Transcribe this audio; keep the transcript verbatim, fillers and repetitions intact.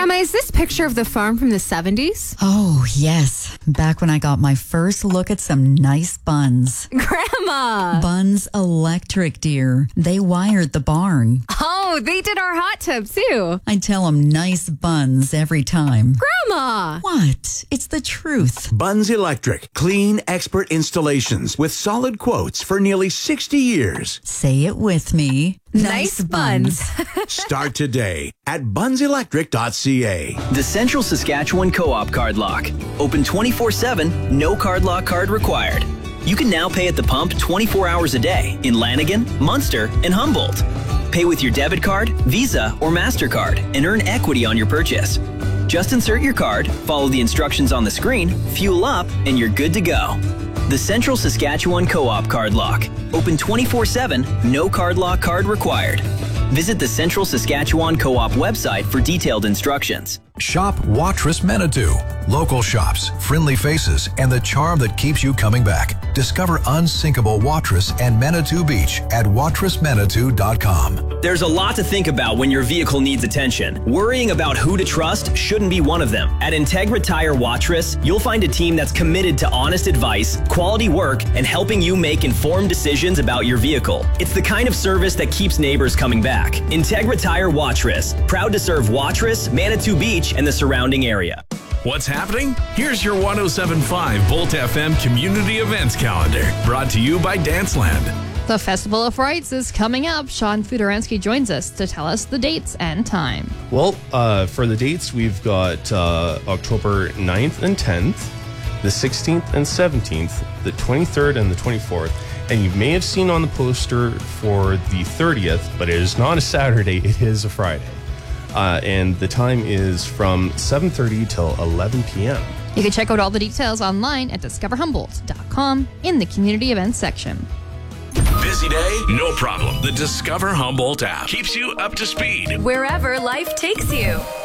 Grandma, is this picture of the farm from the seventies? Oh, yes. Back when I got my first look at some nice buns. Grandma! Buns Electric, dear. They wired the barn. Oh, they did our hot tub, too. I tell them nice buns every time. Grandma! What? It's the truth. Buns Electric. Clean, expert installations with solid quotes for nearly sixty years. Say it with me. Nice, nice buns. Start today at buns electric dot c a. The Central Saskatchewan Co-op Card Lock. Open twenty-four seven, no card lock card required. You can now pay at the pump twenty-four hours a day in Lanigan, Munster, and Humboldt. Pay with your debit card, Visa, or MasterCard and earn equity on your purchase. Just insert your card, follow the instructions on the screen, fuel up, and you're good to go. The Central Saskatchewan Co-op Card Lock. Open twenty-four seven, no card lock card required. Visit the Central Saskatchewan Co-op website for detailed instructions. Shop Watrous Manitou. Local shops, friendly faces, and the charm that keeps you coming back. Discover unsinkable Watrous and Manitou Beach at watrous manitou dot com. There's a lot to think about when your vehicle needs attention. Worrying about who to trust shouldn't be one of them. At Integra Tire Watrous, you'll find a team that's committed to honest advice, quality work, and helping you make informed decisions about your vehicle. It's the kind of service that keeps neighbors coming back. Integra Tire Watrous, proud to serve Watrous, Manitou Beach, and the surrounding area. What's happening? Here's your one oh seven point five Bolt F M Community Events Calendar, brought to you by Danceland. The Festival of Frights is coming up. Sean Fudorensky joins us to tell us the dates and time. Well, uh, for the dates, we've got uh, October ninth and tenth, the sixteenth and seventeenth, the twenty-third and the twenty-fourth. And you may have seen on the poster for the thirtieth, but it is not a Saturday, it is a Friday. Uh, and the time is from seven thirty till eleven p.m. You can check out all the details online at discover humboldt dot com in the community events section. Busy day? No problem. The Discover Humboldt app keeps you up to speed wherever life takes you.